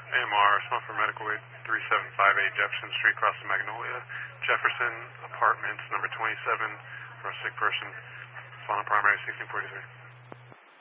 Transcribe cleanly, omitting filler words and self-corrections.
AMR, small for medical aid 3758 Jefferson Street, across the Magnolia. Jefferson Apartments, number 27, for a sick person. Final primary 1643.